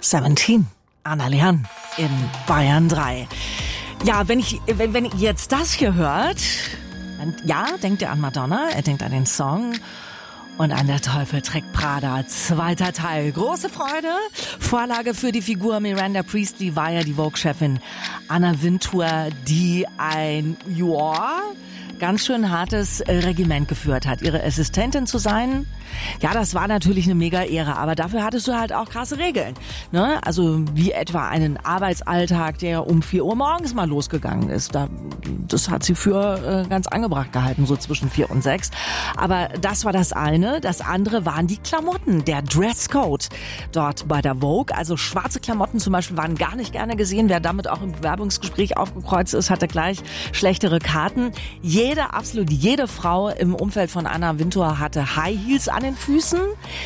17, Anna Lehan in Bayern 3. Ja, wenn ihr jetzt das hier hört, dann denkt ihr an Madonna, er denkt an den Song und an Der Teufel trägt Prada, zweiter Teil. Große Freude. Vorlage für die Figur Miranda Priestley war ja die Vogue-Chefin Anna Wintour, die ein ganz schön hartes Regiment geführt hat. Ihre Assistentin zu sein, ja, das war natürlich eine mega Ehre, aber dafür hattest du halt auch krasse Regeln. Ne? Also wie etwa einen Arbeitsalltag, der um 4 Uhr morgens mal losgegangen ist. Das hat sie für ganz angebracht gehalten, so zwischen 4 und 6. Aber das war das eine. Das andere waren die Klamotten, der Dresscode dort bei der Vogue. Also schwarze Klamotten zum Beispiel waren gar nicht gerne gesehen. Wer damit auch im Bewerbungsgespräch aufgekreuzt ist, hatte gleich schlechtere Karten. Absolut jede Frau im Umfeld von Anna Wintour hatte High Heels an den Füßen.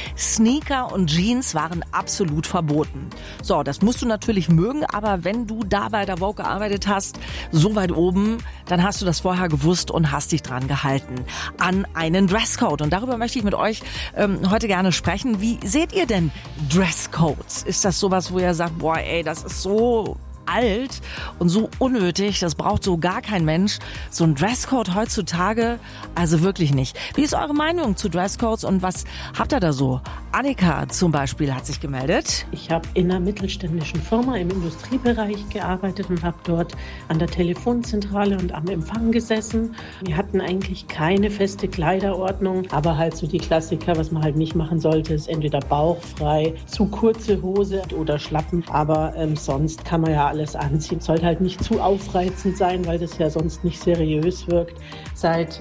Sneaker und Jeans waren absolut verboten. So, das musst du natürlich mögen, aber wenn du da bei der Vogue gearbeitet hast, so weit oben, dann hast du das vorher gewusst und hast dich dran gehalten an einen Dresscode. Und darüber möchte ich mit euch heute gerne sprechen. Wie seht ihr denn Dresscodes? Ist das sowas, wo ihr sagt, boah, ey, das ist so alt und so unnötig, das braucht so gar kein Mensch. So ein Dresscode heutzutage, also wirklich nicht. Wie ist eure Meinung zu Dresscodes und was habt ihr da so? Annika zum Beispiel hat sich gemeldet. Ich habe in einer mittelständischen Firma im Industriebereich gearbeitet und habe dort an der Telefonzentrale und am Empfang gesessen. Wir hatten eigentlich keine feste Kleiderordnung, aber halt so die Klassiker, was man halt nicht machen sollte, ist entweder bauchfrei, zu kurze Hose oder Schlappen, aber sonst kann man ja alles anziehen. Sollte halt nicht zu aufreizend sein, weil das ja sonst nicht seriös wirkt. Seit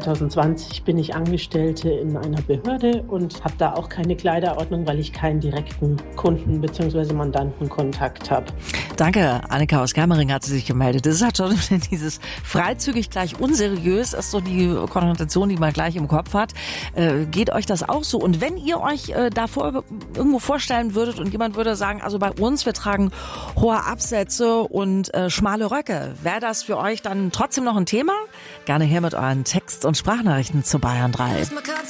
2020 bin ich Angestellte in einer Behörde und habe da auch keine Kleiderordnung, weil ich keinen direkten Kunden- bzw. Mandantenkontakt habe. Danke, Annika aus Germering hat sie sich gemeldet. Das ist halt schon dieses freizügig gleich unseriös, ist so die Konnotation, die man gleich im Kopf hat. Geht euch das auch so? Und wenn ihr euch davor irgendwo vorstellen würdet und jemand würde sagen, also bei uns, wir tragen hohe Absätze und schmale Röcke, wäre das für euch dann trotzdem noch ein Thema? Gerne her mit euren Text- und Sprachnachrichten zu Bayern 3.